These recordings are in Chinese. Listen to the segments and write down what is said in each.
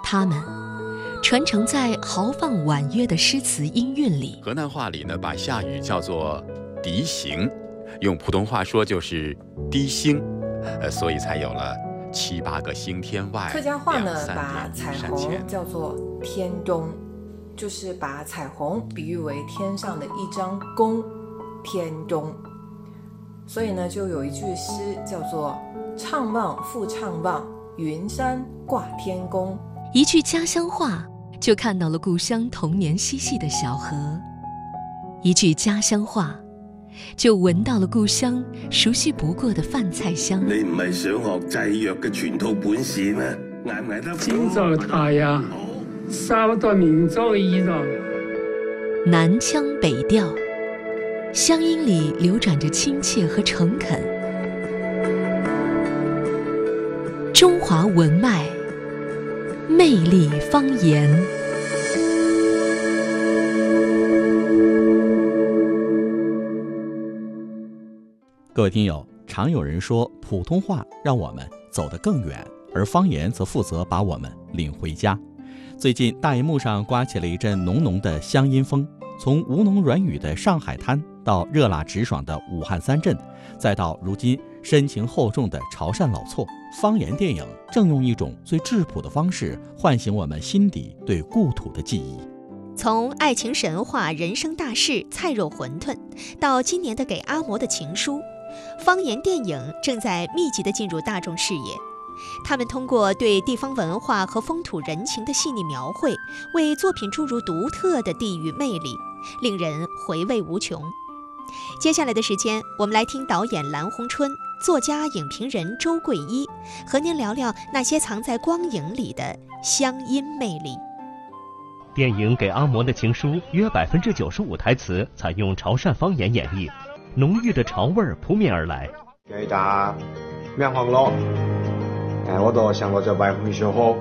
它们传承在豪放婉约的诗词音韵里。 河南话里呢，把下雨叫做笛行，用普通话说就是滴星，所以才有了7、8个星天外。 客家话呢， 2、3 把点彩虹叫做天钟，就是把彩虹比喻为天上的一张弓，天钟。所以呢，就有一句诗叫做“怅望复怅望，云山挂天宫”。 一句家乡话，就看到了故乡童年嬉戏的小河；一句家乡话，就聞到了故鄉熟悉不過的飯菜香。 你唔係想學製藥嘅全套本事咩？捱唔捱得？ 今朝太陽燒到明朝衣裳。 南腔北調，鄉音裡流轉着親切和誠懇。中華文脈，魅力方言。 各位听友，常有人说普通话让我们走得更远，而方言则负责把我们领回家。最近大银幕上刮起了一阵浓浓的乡音风，从吴侬软语的上海滩到热辣直爽的武汉三镇，再到如今深情厚重的潮汕老厝，方言电影正用一种最质朴的方式唤醒我们心底对故土的记忆。 从爱情神话、人生大事、菜肉馄饨，到今年的给阿嬷的情书，方言电影正在密集地进入大众视野。他们通过对地方文化和风土人情的细腻描绘，为作品注入独特的地域魅力，令人回味无穷。接下来的时间，我们来听导演蓝红春、作家影评人周桂一和您聊聊那些藏在光影里的乡音魅力。 电影《给阿嬷的情書》约95%台詞採用潮汕方言演繹，濃郁的潮味撲面而來。 給打面黃咯，我都想過在外回學好。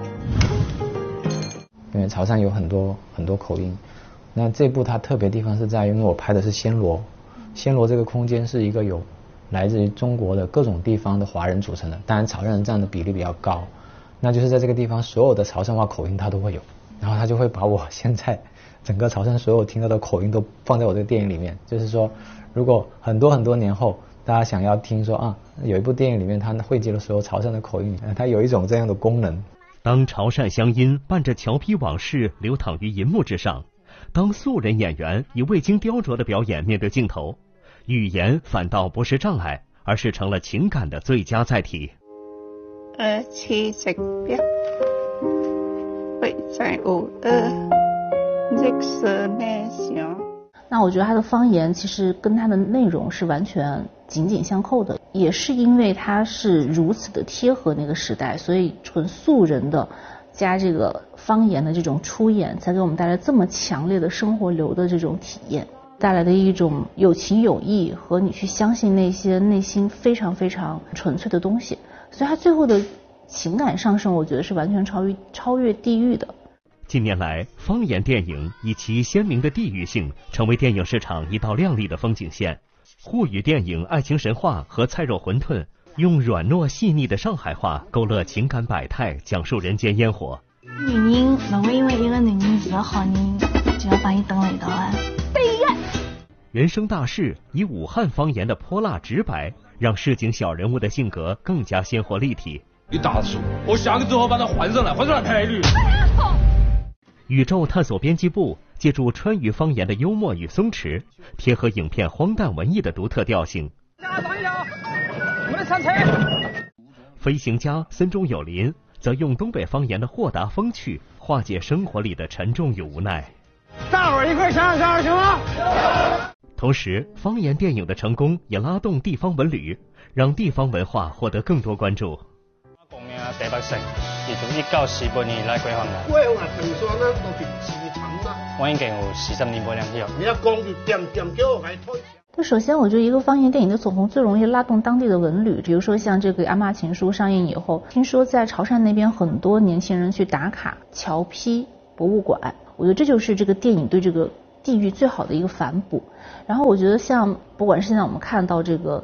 因為潮汕有很多口音，那這部它特別地方是在於，因為我拍的是暹羅，暹羅這個空間是一個有來自於中國的各種地方的華人組成的，當然潮汕人佔的比例比較高，那就是在這個地方所有的潮汕話口音它都會有。然後他就會把我現在整個潮汕所有聽到的口音都放在我這個電影裡面，就是說如果很多年後大家想要聽說啊，有一部電影裡面它匯集了所有潮汕的口音，它有一種這樣的功能。 當潮汕鄉音伴着橋皮往事流淌於銀幕之上，當素人演員以未經雕琢的表演面對鏡頭，語言反倒不是障礙，而是成了情感的最佳載體。 其實那我觉得它的方言其实跟它的内容是完全紧紧相扣的，也是因为它是如此的贴合那个时代，所以纯素人的加这个方言的这种出演，才给我们带来这么强烈的生活流的这种体验，带来的一种有情有义和你去相信那些内心非常非常纯粹的东西，所以它最后的情感上升，我觉得是完全超越地域的。 近年来，方言电影以其鲜明的地域性，成为电影市场一道亮丽的风景线。沪语电影《爱情神话》和《菜肉馄饨》用软糯细腻的上海话勾勒情感百态，讲述人间烟火。 女人不會因為一個男人是個好人，就要把你等嚟到啊！悲哀。 人生大事以武漢方言的潑辣直白，讓市井小人物的性格更加鮮活立體。 你打死我，我下個之後把它換上來賠率。 宇宙探索编辑部借助川渝方言的幽默与松弛，贴合影片荒诞文艺的独特调性。 我們上車。 飛行家森中有林則用東北方言的豁達風趣，化解生活裡的沉重與無奈。 大伙兒一塊想想行嗎？ 同時，方言電影的成功也拉動地方文旅，讓地方文化獲得更多關注。 第北城，而從1948年來規劃嘅。 規劃平常咧，到邊市場啦。 我已經有40年不兩條。 你要講住點叫我嚟推。 就首先，我觉得一个方言电影的走红最容易拉动当地的文旅，比如说像这个《阿嬷情书》上映以后，听说在潮汕那边很多年轻人去打卡桥坯博物馆，我觉得这就是这个电影对这个地域最好的一个反哺。然后我觉得像不管是现在我们看到这个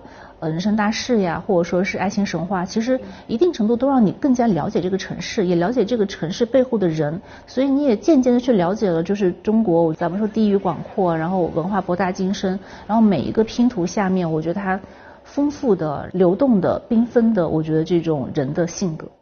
人生大事呀，或者说是爱情神话，其实一定程度都让你更加了解这个城市，也了解这个城市背后的人，所以你也渐渐的去了解了，就是中国咱们说地域广阔，然后文化博大精深，然后每一个拼图下面，我觉得它丰富的、流动的、缤纷的，我觉得这种人的性格。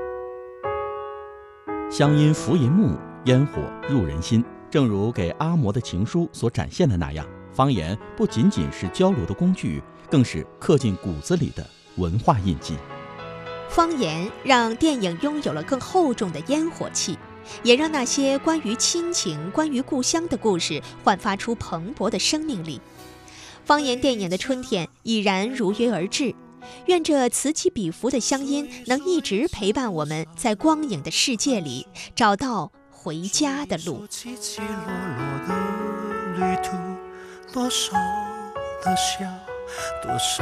乡音拂银幕，烟火入人心。正如给阿嬷的情书所展现的那样，方言不仅仅是交流的工具，更是刻进骨子里的文化印记。 方言让电影拥有了更厚重的烟火气，也让那些关于亲情、关于故乡的故事焕发出蓬勃的生命力。方言电影的春天已然如约而至，愿这此起彼伏的乡音能一直陪伴我们在光影的世界里找到回家的路。 起起落落的旅途，多少的笑，多少